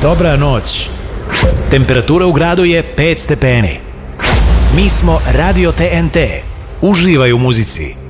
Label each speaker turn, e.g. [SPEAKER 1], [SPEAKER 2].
[SPEAKER 1] Dobra noć. Temperatura u gradu je 5 stepeni. Mi smo Radio TNT. Uživaj u muzici.